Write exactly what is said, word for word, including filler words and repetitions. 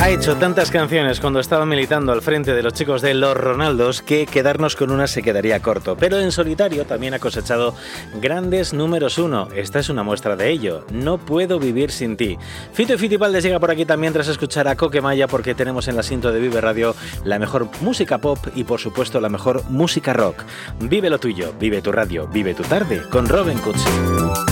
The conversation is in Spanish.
Ha hecho tantas canciones cuando estaba militando al frente de los chicos de Los Ronaldos que quedarnos con una se quedaría corto. Pero en solitario también ha cosechado grandes números uno. Esta es una muestra de ello. No puedo vivir sin ti. Fito y Fitipaldes llega por aquí también tras escuchar a Coquemaya, porque tenemos en la cinta de Vive Radio la mejor música pop y por supuesto la mejor música rock. Vive lo tuyo, vive tu radio, vive tu tarde con Robin Cutsi.